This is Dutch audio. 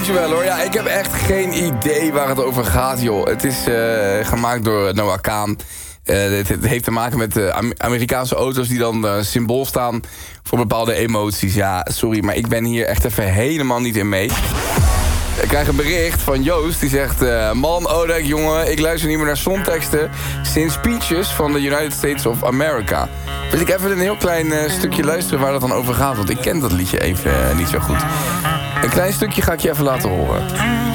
Dankjewel hoor. Ja, ik heb echt geen idee waar het over gaat, joh. Het is gemaakt door Noah Kahan. Het heeft te maken met Amerikaanse auto's die dan symbool staan voor bepaalde emoties. Ja, sorry, maar ik ben hier echt even helemaal niet in mee. Ik krijg een bericht van Joost die zegt... Man, Oleg, jongen, ik luister niet meer naar songteksten... sinds Speeches van de United States of America. Wil ik even een heel klein stukje luisteren waar dat dan over gaat... want ik ken dat liedje even niet zo goed. Een klein stukje ga ik je even laten horen.